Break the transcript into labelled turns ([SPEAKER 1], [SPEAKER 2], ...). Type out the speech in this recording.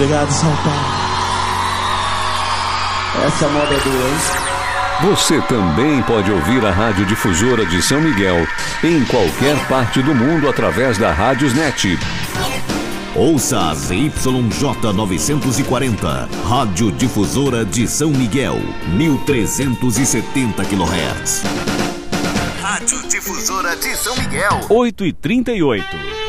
[SPEAKER 1] Obrigado, São Paulo.
[SPEAKER 2] Essa moda é boa, hein?
[SPEAKER 3] Você também pode ouvir a Rádio Difusora de São Miguel em qualquer parte do mundo através da Rádiosnet.
[SPEAKER 4] Ouça a ZYJ 940, Rádio Difusora de São Miguel, 1370 kHz. Rádio Difusora de São Miguel.
[SPEAKER 5] 8h38.